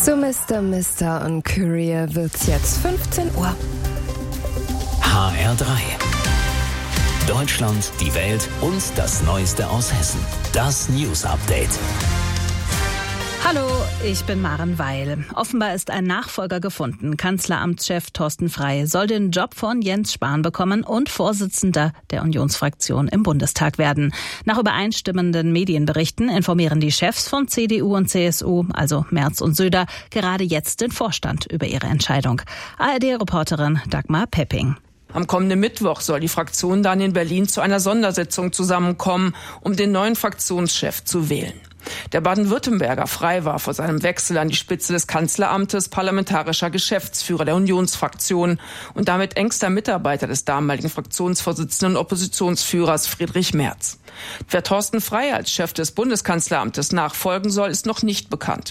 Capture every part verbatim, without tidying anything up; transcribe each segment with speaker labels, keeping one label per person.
Speaker 1: So Mister Mister und Courier wird's jetzt fünfzehn Uhr.
Speaker 2: H R drei. Deutschland, die Welt und das Neueste aus Hessen. Das News Update.
Speaker 3: Hallo, ich bin Maren Weil. Offenbar ist ein Nachfolger gefunden. Kanzleramtschef Thorsten Frey soll den Job von Jens Spahn bekommen und Vorsitzender der Unionsfraktion im Bundestag werden. Nach übereinstimmenden Medienberichten informieren die Chefs von C D U und C S U, also Merz und Söder, gerade jetzt den Vorstand über ihre Entscheidung. A R D-Reporterin Dagmar Pepping.
Speaker 4: Am kommenden Mittwoch soll die Fraktion dann in Berlin zu einer Sondersitzung zusammenkommen, um den neuen Fraktionschef zu wählen. Der Baden-Württemberger Frey war vor seinem Wechsel an die Spitze des Kanzleramtes parlamentarischer Geschäftsführer der Unionsfraktion und damit engster Mitarbeiter des damaligen Fraktionsvorsitzenden und Oppositionsführers Friedrich Merz. Wer Thorsten Frey als Chef des Bundeskanzleramtes nachfolgen soll, ist noch nicht bekannt.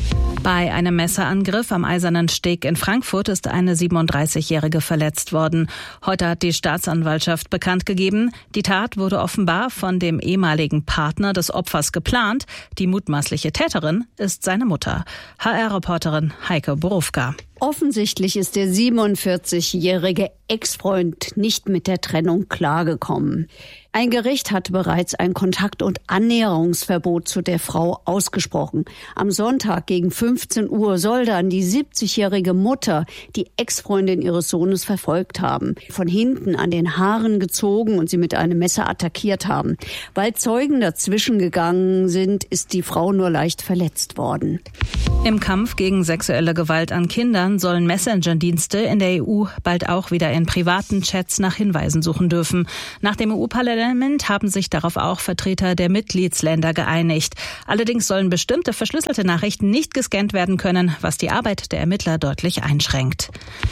Speaker 3: Bei einem Messerangriff am Eisernen Steg in Frankfurt ist eine siebenunddreißigjährige verletzt worden. Heute hat die Staatsanwaltschaft bekannt gegeben, die Tat wurde offenbar von dem ehemaligen Partner des Opfers geplant. Die mutmaßliche Täterin ist seine Mutter. H R-Reporterin Heike Borufka.
Speaker 5: Offensichtlich ist der siebenundvierzigjährige Ex-Freund nicht mit der Trennung klargekommen. Ein Gericht hat bereits ein Kontakt- und Annäherungsverbot zu der Frau ausgesprochen. Am Sonntag gegen fünfzehn Uhr soll dann die siebzigjährige Mutter die Ex-Freundin ihres Sohnes verfolgt haben, von hinten an den Haaren gezogen und sie mit einem Messer attackiert haben. Weil Zeugen dazwischen gegangen sind, ist die Frau nur leicht verletzt worden.
Speaker 3: Im Kampf gegen sexuelle Gewalt an Kindern sollen Messenger-Dienste in der E U bald auch wieder in privaten Chats nach Hinweisen suchen dürfen. Nach dem E U-Parlament haben sich darauf auch Vertreter der Mitgliedsländer geeinigt. Allerdings sollen bestimmte verschlüsselte Nachrichten nicht gescannt werden können, was die Arbeit der Ermittler deutlich einschränkt.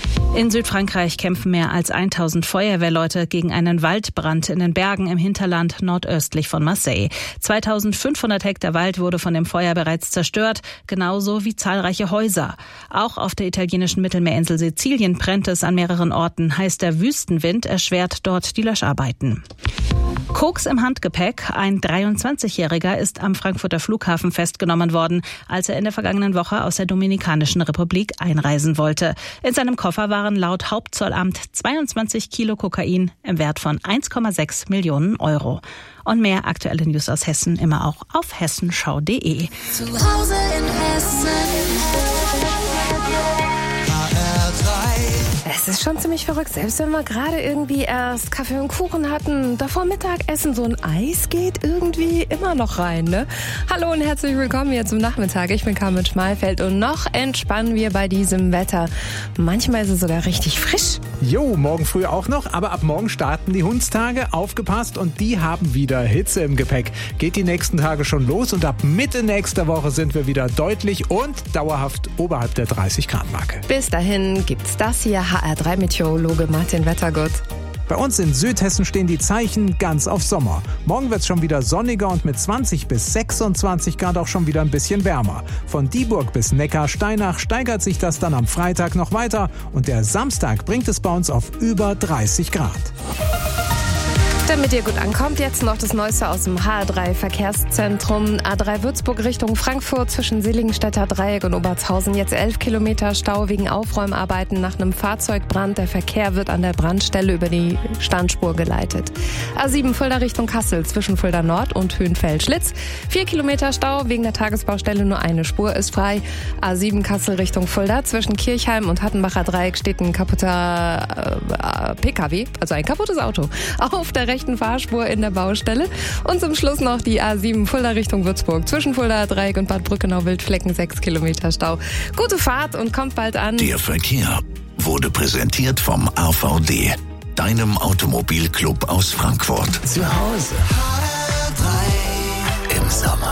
Speaker 3: In Südfrankreich kämpfen mehr als tausend Feuerwehrleute gegen einen Waldbrand in den Bergen im Hinterland nordöstlich von Marseille. zweitausendfünfhundert Hektar Wald wurde von dem Feuer bereits zerstört, genauso wie zahlreiche Häuser. Auch auf der italienischen Mittelmeerinsel Sizilien brennt es an mehreren Orten. Heißt, der Wüstenwind erschwert dort die Löscharbeiten. Koks im Handgepäck. Ein dreiundzwanzigjähriger ist am Frankfurter Flughafen festgenommen worden, als er in der vergangenen Woche aus der Dominikanischen Republik einreisen wollte. In seinem Koffer waren laut Hauptzollamt zweiundzwanzig Kilo Kokain im Wert von eins Komma sechs Millionen Euro. Und mehr aktuelle News aus Hessen immer auch auf hessenschau punkt de.
Speaker 6: Zu Hause in Hessen.
Speaker 1: Es ist schon ziemlich verrückt, selbst wenn wir gerade irgendwie erst Kaffee und Kuchen hatten, davor Mittagessen, so ein Eis geht irgendwie immer noch rein, ne? Hallo und herzlich willkommen hier zum Nachmittag. Ich bin Carmen Schmalfeld und noch entspannen wir bei diesem Wetter. Manchmal ist es sogar richtig frisch.
Speaker 7: Jo, morgen früh auch noch, aber ab morgen starten die Hundstage. Aufgepasst, und die haben wieder Hitze im Gepäck. Geht die nächsten Tage schon los und ab Mitte nächster Woche sind wir wieder deutlich und dauerhaft oberhalb der dreißig Grad Marke.
Speaker 1: Bis dahin gibt's das hier. H R drei Meteorologe Martin Wettergott.
Speaker 7: Bei uns in Südhessen stehen die Zeichen ganz auf Sommer. Morgen wird es schon wieder sonniger und mit zwanzig bis sechsundzwanzig Grad auch schon wieder ein bisschen wärmer. Von Dieburg bis Neckar-Steinach steigert sich das dann am Freitag noch weiter und der Samstag bringt es bei uns auf über dreißig Grad.
Speaker 1: Damit ihr gut ankommt, jetzt noch das Neueste aus dem H R drei Verkehrszentrum. A drei Würzburg Richtung Frankfurt zwischen Seligenstädter Dreieck und Obertshausen. Jetzt elf Kilometer Stau wegen Aufräumarbeiten nach einem Fahrzeugbrand. Der Verkehr wird an der Brandstelle über die Standspur geleitet. A sieben Fulda Richtung Kassel zwischen Fulda Nord und Höhenfeld-Schlitz. Vier Kilometer Stau wegen der Tagesbaustelle, nur eine Spur ist frei. A sieben Kassel Richtung Fulda zwischen Kirchheim und Hattenbacher Dreieck steht ein kaputter äh, P K W, also ein kaputtes Auto, auf der rechten Fahrspur in der Baustelle. Und zum Schluss noch die A sieben Fulda Richtung Würzburg. Zwischen Fulda Dreieck und Bad Brückenau-Wildflecken sechs Kilometer Stau. Gute Fahrt und kommt bald an.
Speaker 2: Der Verkehr wurde präsentiert vom A V D, deinem Automobilclub aus Frankfurt. Zu Hause im Sommer.